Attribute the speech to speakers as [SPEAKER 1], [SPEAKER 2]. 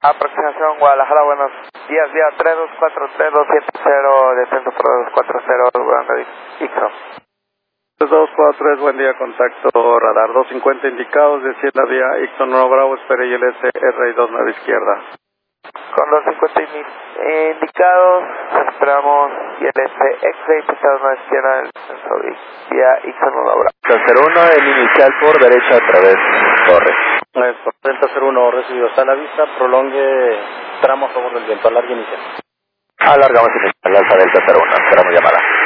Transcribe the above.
[SPEAKER 1] Aproximación Guadalajara, buenos días, día 3243-270, descenso por 240, Brando Ixo.
[SPEAKER 2] 243, buen día, contacto radar 250 indicados, decir la vía Ixon 1 Bravo, espere ILS RI29 izquierda.
[SPEAKER 1] Con 250 indicados, esperamos ILS X-Ray, pisado 9 izquierda, del descenso vía Ixon 1 Bravo.
[SPEAKER 3] 01 en inicial por derecha a través torre.
[SPEAKER 2] Esto, Delta 01 recibido, está a la vista, prolongue tramo a favor del viento, alargue inicial.
[SPEAKER 3] Alargamos inicial, alfa Delta 01, esperamos llamada.